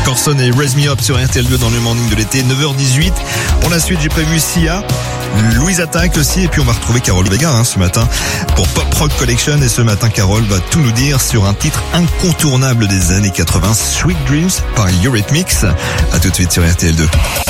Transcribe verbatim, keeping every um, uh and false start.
Corson et Raise Me Up sur R T L deux dans le morning de l'été, neuf heures dix-huit. Pour la suite, j'ai prévu Sia, Louise Attaque aussi, et puis on va retrouver Carole Vega hein, ce matin pour Pop Rock Collection. Et ce matin, Carole va tout nous dire sur un titre incontournable des années quatre-vingts, Sweet Dreams par Eurythmics. À tout de suite sur R T L deux.